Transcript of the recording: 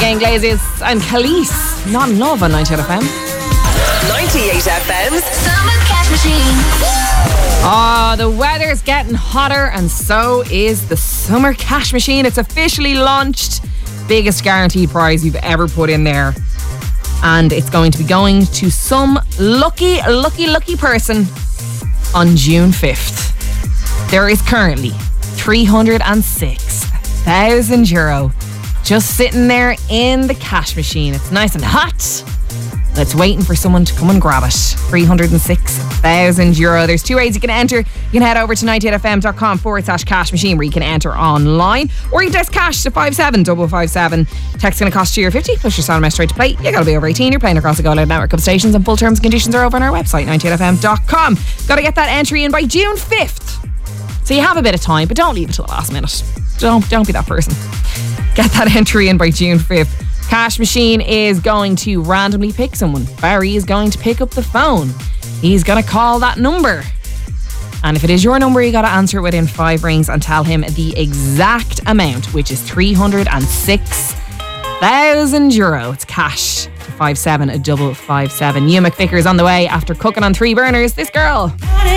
Shane Glazes and Khalees, Not in Love on 98 FM. 98 FM's Summer Cash Machine. Oh, the weather's getting hotter and so is the Summer Cash Machine. It's officially launched. Biggest guaranteed prize you've ever put in there. And it's going to be going to some lucky person on June 5th. There is currently €306,000 just sitting there in the cash machine. It's nice and hot. It's waiting for someone to come and grab it. €306,000. There's two ways you can enter. You can head over to 98fm.com/cash machine where you can enter online. Or you text cash to 57557. Text going to cost you your 50 plus your sound message right to play. You got to be over 18. You're playing across the Go Loud network of stations and full terms and conditions are over on our website 98fm.com. Got to get that entry in by June 5th. So you have a bit of time, but don't leave it till the last minute. Don't be that person. Get that entry in by June 5th. Cash Machine is going to randomly pick someone. Barry is going to pick up the phone. He's going to call that number. And if it is your number, you got to answer it within 5 rings and tell him the exact amount, which is €306,000. It's cash to 57557. Hugh McVicker is on the way after cooking on 3 burners. This girl.